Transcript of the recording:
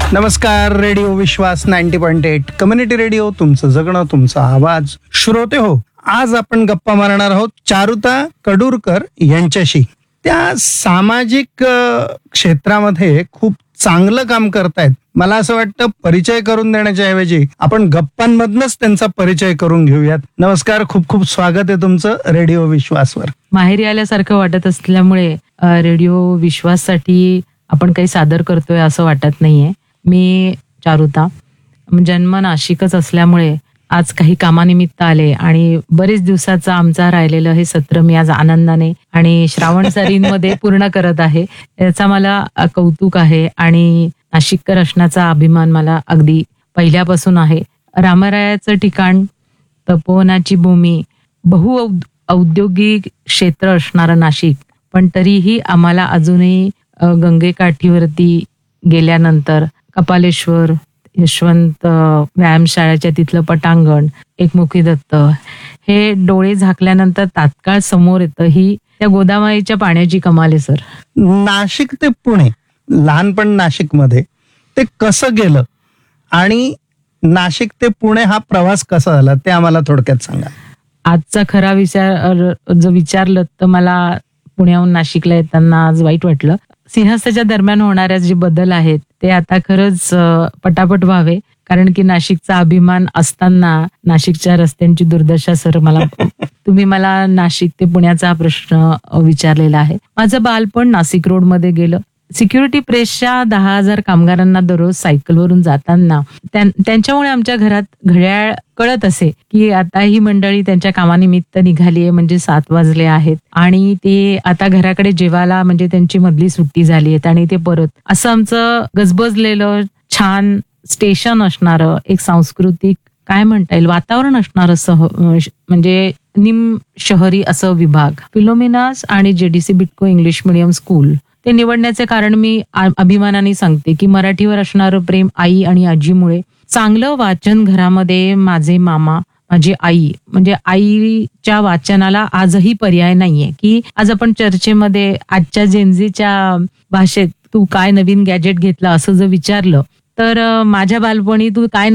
नमस्कार. रेडिओ विश्वास 90.8 community radio, तुमचं जगणं तुमचा आवाज. श्रोते हो, आज आपण गप्पा मारणार आहोत चारुता कडुरकर यांच्याशी. त्या सामाजिक क्षेत्रामध्ये खूप चांगलं काम करतायत. मला असं वाटतं परिचय करून देण्याच्या ऐवजी आपण गप्पांमधनच त्यांचा परिचय करून घेऊयात. नमस्कार, खूप खूप स्वागत आहे तुमचं रेडिओ विश्वासवर. माहेरी आल्यासारखं वाटत असल्यामुळे रेडिओ विश्वाससाठी आपण काही सादर करतोय असं वाटत नाहीये. मी चारुता, जन्म नाशिकच असल्यामुळे आज काही कामानिमित्त आले आणि बरेच दिवसाचं आमचा राहिलेलं हे सत्र मी आज आनंदाने आणि श्रावण सरींमध्ये पूर्ण करत आहे. याचा मला कौतुक आहे आणि नाशिककर असण्याचा अभिमान मला अगदी पहिल्यापासून आहे. रामरायाचं ठिकाण, तपोवनाची भूमी, औद्योगिक क्षेत्र असणारं नाशिक, पण तरीही आम्हाला अजूनही गंगेकाठीवरती गेल्यानंतर कपालेश्वर, यशवंत व्यायामशाळेच्या तिथलं पटांगण, एकमुखी दत्त हे डोळे झाकल्यानंतर तात्काळ समोर येतं ही त्या गोदावरीच्या पाण्याची कमाल आहे सर. नाशिक ते पुणे, लहानपण नाशिकमध्ये ते कसं गेलं आणि नाशिक ते पुणे हा प्रवास कसा झाला ते आम्हाला थोडक्यात सांगा. आजचा खरा विचार जर विचारलं तर मला पुण्याहून नाशिकला येताना आज वाईट वाटलं. सिंहस्थाच्या दरम्यान होणाऱ्या जे बदल आहेत ते आता खरंच पटापट व्हावे, कारण की नाशिकचा अभिमान असताना नाशिकच्या रस्त्यांची दुर्दशा. सर, तुम्ही मला नाशिक ते पुण्याचा प्रश्न विचारलेला आहे. माझं बालपण नाशिक रोड मध्ये गेलं. सिक्युरिटी प्रेसच्या 10,000 कामगारांना दररोज सायकलवरून जाताना त्यांच्यामुळे आमच्या घरात घड्याळ कळत असे की आता ही मंडळी त्यांच्या कामानिमित्त निघाली आहे, म्हणजे 7 वाजले आहेत आणि ते आता घराकडे जेवायला म्हणजे त्यांची मधली सुट्टी झाली आहे आणि ते परत. असं आमचं गजबजलेलं छान स्टेशन असणारं, एक सांस्कृतिक काय म्हणता येईल वातावरण असणारं म्हणजे निम शहरी असं विभाग, फिलोमिनास आणि JDC Bytco English medium school ते निवडण्याचे कारण मी अभिमानाने सांगते की मराठीवर असणारं प्रेम आई आणि आजीमुळे. चांगलं वाचन घरामध्ये माझे मामा, माझी आई, म्हणजे आईच्या वाचनाला आजही पर्याय नाहीये. की आज आपण चर्चेमध्ये आजच्या जेनझीच्या भाषेत तू काय नवीन गॅजेट घेतला असं जर विचारलं तर माझ्या बालपणी तू काय